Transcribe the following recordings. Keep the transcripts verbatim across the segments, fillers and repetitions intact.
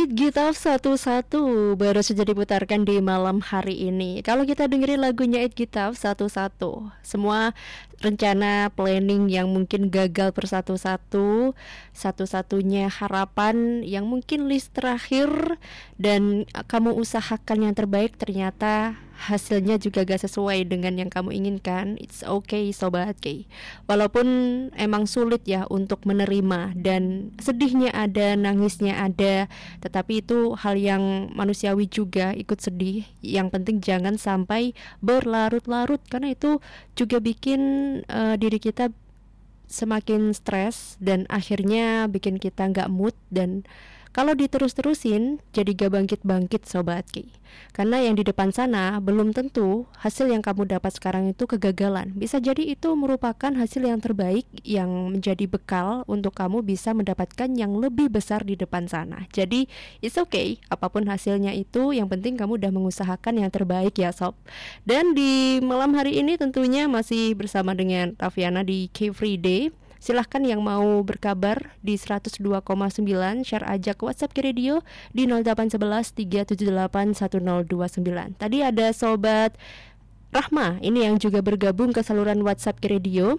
It Get Up satu-satu baru saja diputarkan di malam hari ini. Kalau kita dengerin lagunya It Get Up satu-satu, semua rencana planning yang mungkin gagal bersatu-satu, satu-satunya harapan yang mungkin list terakhir, dan kamu usahakan yang terbaik, ternyata hasilnya juga gak sesuai dengan yang kamu inginkan. It's okay Sobat K. Walaupun emang sulit ya untuk menerima, dan sedihnya ada, nangisnya ada, tetapi itu hal yang manusiawi juga, ikut sedih. Yang penting jangan sampai berlarut-larut, karena itu juga bikin uh, diri kita semakin stres, dan akhirnya bikin kita gak mood. Dan kalau diterus-terusin jadi gak bangkit-bangkit Sobat Ki. Karena yang di depan sana belum tentu hasil yang kamu dapat sekarang itu kegagalan. Bisa jadi itu merupakan hasil yang terbaik, yang menjadi bekal untuk kamu bisa mendapatkan yang lebih besar di depan sana. Jadi it's okay, apapun hasilnya itu, yang penting kamu udah mengusahakan yang terbaik ya Sob. Dan di malam hari ini tentunya masih bersama dengan Raffiana di K-Free Day. Silahkan yang mau berkabar di seratus dua koma sembilan, share aja ke WhatsApp Ki Radio di nol delapan satu satu tiga tujuh delapan satu nol dua sembilan. Tadi ada Sobat Rahma, ini yang juga bergabung ke saluran WhatsApp Ki Radio.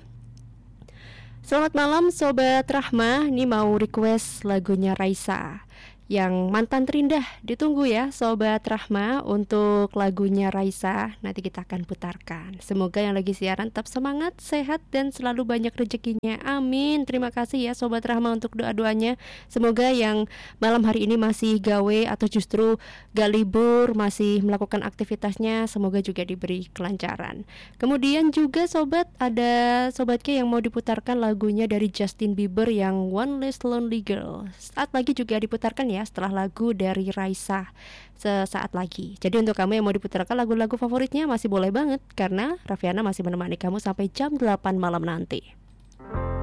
Selamat malam Sobat Rahma, ini mau request lagunya Raisa yang Mantan Terindah. Ditunggu ya Sobat Rahma untuk lagunya Raisa, nanti kita akan putarkan. Semoga yang lagi siaran tetap semangat, sehat, dan selalu banyak rezekinya. Amin. Terima kasih ya Sobat Rahma untuk doa-doanya. Semoga yang malam hari ini masih gawe atau justru gak libur, masih melakukan aktivitasnya, semoga juga diberi kelancaran. Kemudian juga Sobat, ada Sobat K yang mau diputarkan lagunya dari Justin Bieber yang One Less Lonely Girl. Saat lagi juga diputarkan ya, setelah lagu dari Raisa sesaat lagi. Jadi untuk kamu yang mau diputarkan lagu-lagu favoritnya masih boleh banget, karena Raffiana masih menemani kamu sampai jam delapan malam nanti.